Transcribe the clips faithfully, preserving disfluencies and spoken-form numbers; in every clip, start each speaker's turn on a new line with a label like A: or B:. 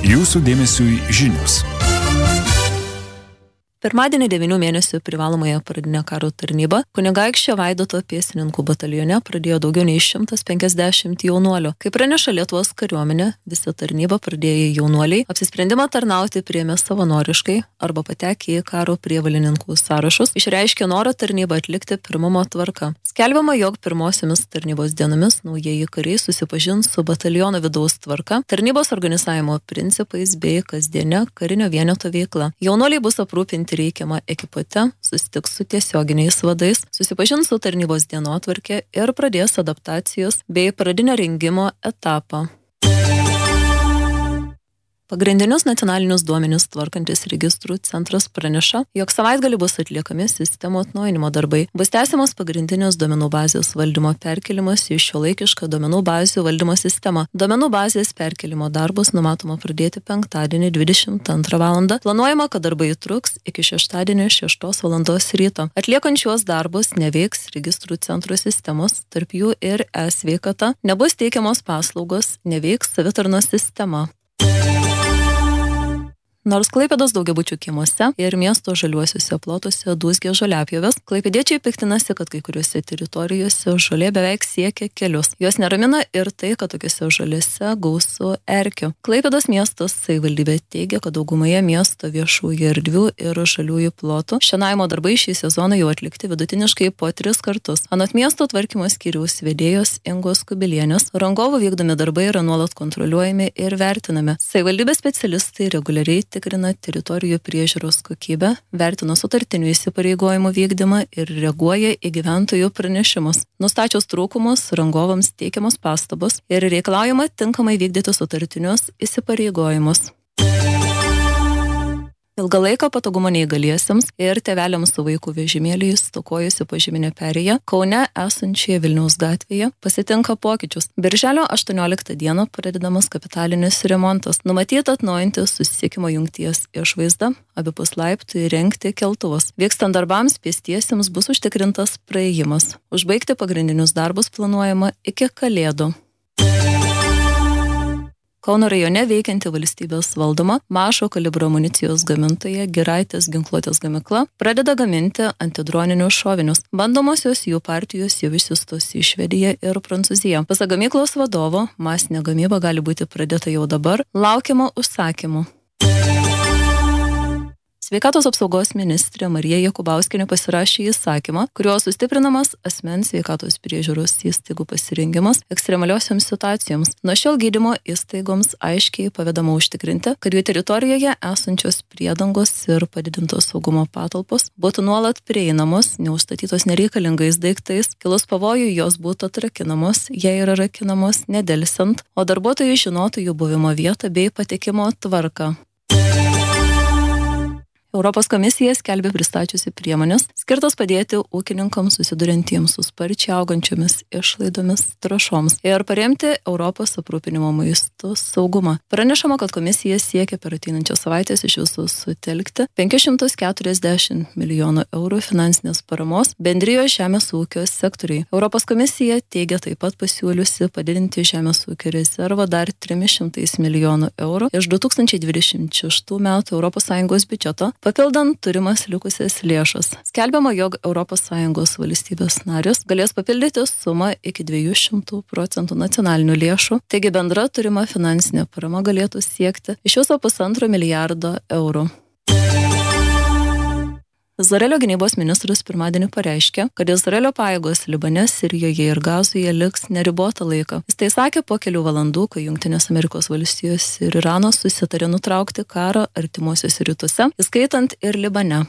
A: Jūsų dėmesiui žinios.
B: Pirmadienį devynių mėnesių privalomąją pradinę karo tarnybą kunigaikščio Vaidoto pėstininkų batalione pradėjo daugiau nei šimtas penkiasdešimt jaunuolių. Kaip praneša Lietuvos kariuomenė, visą tarnybą pradėję jaunuoliai apsisprendimą tarnauti priėmė savanoriškai arba patekę į karo prievolininkų sąrašus, išreiškė norą tarnybą atlikti pirmumo tvarka. Skelbiama, jog pirmosiomis tarnybos dienomis naujieji kariai susipažins su bataliono vidaus tvarka, tarnybos organizavimo principais bei kasdienė karinio vieneto veikla. Jaunuoliai bus aprūpinti reikiamą ekipate, susitiks su tiesioginiais vadais, susipažins su tarnybos dienotvarke ir pradės adaptacijos bei pradinio rengimo etapą. Pagrindinius nacionalinius duomenis tvarkantis registrų centras praneša, jog savaitgalį bus atliekami sistemų atnaujinimo darbai. Bus tęsiamas pagrindinės duomenų bazės valdymo perkelimas į šiuolaikišką duomenų bazių valdymo sistemą. Duomenų bazės perkelimo darbus numatoma pradėti penktadienį dvidešimt antrą valandą. Planuojama, kad darbai truks iki šeštadienio šeštos valandos ryto. Atliekant šiuos darbus neveiks registrų centro sistemos, tarp jų ir e-sveikata, nebus teikiamos paslaugos, neveiks savitarnos sistema. Nors Klaipėdos daugiabučių kiemuose ir miesto žaliuosiuose plotuose dūzgia žoliapjovės, klaipėdiečiai piktinasi, kad kai kuriuose teritorijose žolė beveik siekia kelius. Jos neramina ir tai, kad tokiuose žolėse gausu erkių. Klaipėdos miestas savivaldybė teigia, kad daugumoje miesto viešųjų erdvių ir žaliųjų plotų šienavimo darbai šį sezoną jau atlikti vidutiniškai po tris kartus. Anot miesto tvarkymo skyriaus vedėjos Ingos Kubilienės, rangovų vykdomi darbai yra nuolat kontroliuojami ir vertinami. Savivaldybės specialistai reguliariai tikrina teritorijų priežiūros kokybę, vertina sutartinių įsipareigojimų vykdymą ir reaguoja į gyventojų pranešimus. Nustačius trūkumus, rangovams teikiamos pastabos ir reikalaujama tinkamai vykdyti sutartinius įsipareigojimus. Ilgalaiko patogumo neįgaliesiems ir tėveliams su vaikų vežimėliais stokojusi požeminė perėja Kaune esančioje Vilniaus gatvėje pasitinka pokyčius. Birželio aštuonioliktą dieną pradedamas kapitalinis remontas. Numatyta atnaujinti susisiekimo jungties išvaizdą, abipus laiptų įrengti keltuvus. Vykstant darbams pėstiesiems bus užtikrintas praėjimas. Užbaigti pagrindinius darbus planuojama iki Kalėdų. Kauno rajone veikianti valstybės valdoma mažo kalibro amunicijos gamintoja Giraitės ginkluotės gamykla pradeda gaminti antidroninius šovinius. Bandomosios jų partijos jau išsiųstos į Švediją ir Prancūziją. Pasak gamyklos vadovo, masinė gamyba gali būti pradėta jau dabar, laukiama užsakymų. Sveikatos apsaugos ministrė Marija Jakubauskienė pasirašė įsakymą, kuriuo sustiprinamas asmens sveikatos priežiūros įstaigų pasirengimas ekstremaliosioms situacijoms. Nuo šiol gydymo įstaigoms aiškiai pavedama užtikrinti, kad jų teritorijoje esančios priedangos ir padidintos saugumo patalpos būtų nuolat prieinamos, neužstatytos nereikalingais daiktais, kilus pavojui jos būtų atrakinamos, jei yra rakinamos nedelsiant, o darbuotojai žinotų jų buvimo vietą bei patekimo tvarką. Europos komisija skelbia pristačiusi priemonės, skirtos padėti ūkininkams susiduriantiems su sparčiai augančiomis išlaidomis trąšoms ir paremti Europos aprūpinimo maistu saugumą. Pranešama, kad komisija siekia per ateinančias savaitės iš viso sutelkti penkis šimtus keturiasdešimt milijonų eurų finansinės paramos bendrijos žemės ūkio sektoriai. Europos komisija teigia taip pat pasiūliusi padidinti žemės ūkio rezervą dar trimis šimtais milijonų eurų iš du tūkstančiai dvidešimt šeštų metų Europos Sąjungos biudžeto, papildant turimas likusias lėšas. Skelbiama, jog Europos Sąjungos valstybės narės galės papildyti sumą iki dviejų šimtų procentų nacionalinių lėšų, taigi bendra turima finansinė parama galėtų siekti iš viso pusantro milijardo eurų. Izraelio gynybos ministras pirmadienį pareiškė, kad Izraelio pajėgos Libane, Sirijoje ir Gazoje liks neribotą laiką. Jis tai sakė po kelių valandų, kai Jungtinės Amerikos valstijos ir Iranas susitarė nutraukti karą artimuosiuose rytuose, įskaitant ir Libane.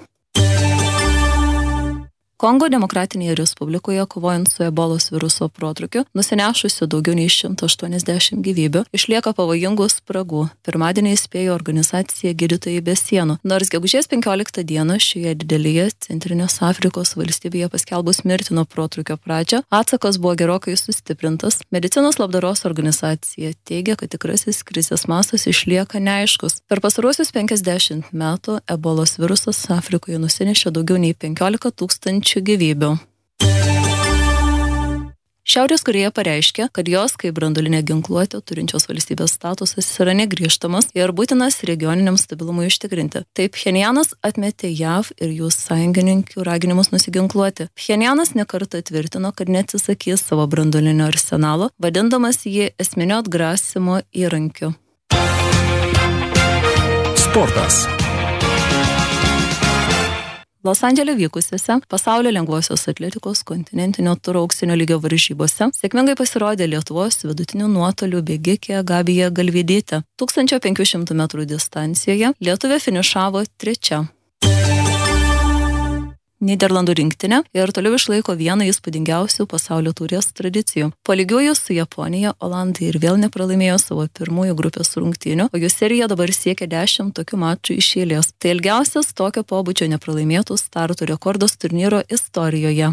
B: Kongo Demokratinėje Respublikoje, kovojant su ebolos viruso protrukiu, nusinešusiu daugiau nei šimtą aštuoniasdešimt gyvybių, išlieka pavojingų spragų. Pirmadienį įspėjo organizacija Gydytojai be sienų. Nors gegužės penkioliktą dieną šioje didelėje Centrinės Afrikos valstybėje paskelbus mirtino protrukio pradžią, atsakas buvo gerokai sustiprintas. Medicinos labdaros organizacija teigia, kad tikrasis krizės mastas išlieka neaiškus. Per pastaruosius penkiasdešimt metų ebolos virusas Afrikoje nusinešė daugiau nei penkiolika tūkstančių gyvybių. Šiaurės Korėja pareiškė, kad jos kaip branduolinė ginkluotė turinčios valstybės statusas yra negrįžtamas ir būtinas regioniniam stabilumui užtikrinti. Taip Pchenjanas atmetė J A V ir jų sąjungininkių raginimus nusiginkluoti. Pchenjanas nekartą tvirtino, kad neatsisakys savo branduolinio arsenalo, vadindamas jį esminio atgrasimo įrankiu.
A: Sportas.
B: Los Andžele vykusiuose pasaulio lengvosios atletikos kontinentinio turo auksinio lygio varžybose sėkmingai pasirodė Lietuvos vidutinių nuotolių bėgikė Gabija Galvydytė. tūkstančio penkių šimtų metrų distancijoje lietuvė finišavo trečia. Nyderlandų rinktinė ir toliau išlaiko vieną įspūdingiausių pasaulio taurės tradicijų. Po lygiųjų su Japonija, Olandai ir vėl nepralaimėjo savo pirmųjų grupės rungtynių, o jų serija dabar siekia dešimt tokių mačų iš eilės. Tai ilgiausias tokio pobūdžio nepralaimėtų startų rekordas turnyro istorijoje.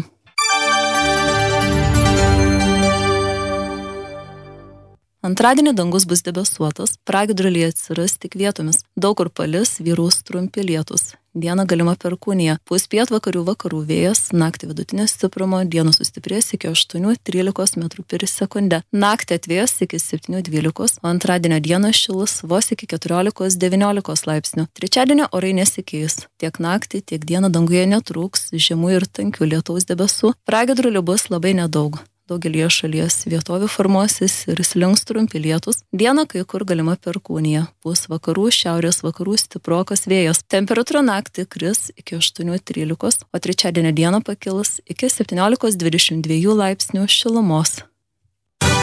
B: Antradienį dangus bus debesuotas, pragiedruliai atsiras tik vietomis. Daug kur palis, vyraus trumpi lietūs. Dieną galima perkūnija, pūs pietvakarių vakarų vėjas, naktį vidutinio stiprumo, dieną sustiprės iki aštuonių trylikos metrų per sekundę. Naktį atvės iki septynių dvylikos, o antradienio dieną šilus vos iki keturiolikos devyniolikos laipsnių. Trečiadienio orai nesikeis. Tiek naktį, tiek dieną danguje netrūks žemų ir tankių lietaus debesų. Pragiedrulių bus labai nedaug. Daugelį šalies vietovių formuosis ir slinks trumpi lietūs. Dieną kai kur galima perkūnija. Pūs vakarų, šiaurės vakarų stiprokas vėjas. Temperatūra naktį kris iki aštuonių trylikos, o trečiadienio dieną pakils iki septyniolikos dvidešimt dviejų laipsnių šilumos.